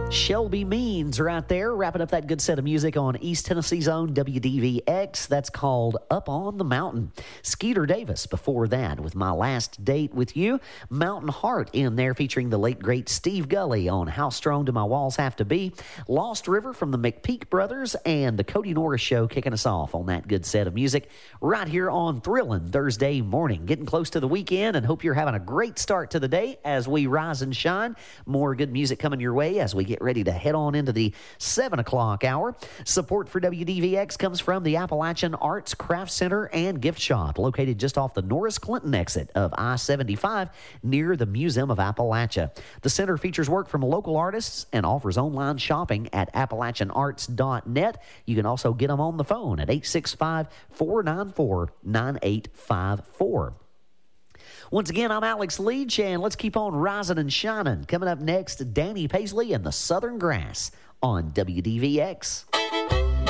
Shelby Means right there, wrapping up that good set of music on East Tennessee's own WDVX. That's called Up on the Mountain. Skeeter Davis before that with My Last Date with You. Mountain Heart in there featuring the late, great Steve Gully on How Strong Do My Walls Have to Be. Lost River from the McPeak Brothers and the Cody Norris Show kicking us off on that good set of music right here on Thrillin' Thursday morning. Getting close to the weekend and hope you're having a great start to the day as we rise and shine. More good music coming your way as we get ready to head on into the 7 o'clock hour. Support for WDVX comes from the Appalachian Arts Craft Center and Gift Shop, located just off the Norris Clinton exit of I-75 near the Museum of Appalachia. The center features work from local artists and offers online shopping at AppalachianArts.net. You can also get them on the phone at 865-494-9854. Once again, I'm Alex Leach, and let's keep on rising and shining. Coming up next, Danny Paisley and the Southern Grass on WDVX.